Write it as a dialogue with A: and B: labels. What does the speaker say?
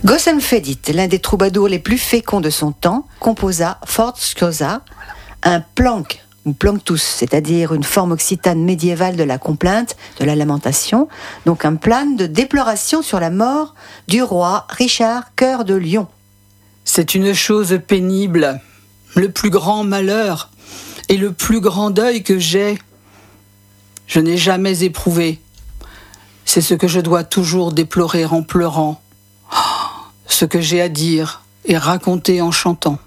A: Gosenfedit, l'un des troubadours les plus féconds de son temps, composa Fortskjosa, un plank ou planctus, c'est-à-dire une forme occitane médiévale de la complainte, de la lamentation, donc un plan de déploration sur la mort du roi Richard Cœur de Lion.
B: C'est une chose pénible, le plus grand malheur et le plus grand deuil que j'ai. Je n'ai jamais éprouvé. C'est ce que je dois toujours déplorer en pleurant, ce que j'ai à dire et raconter en chantant.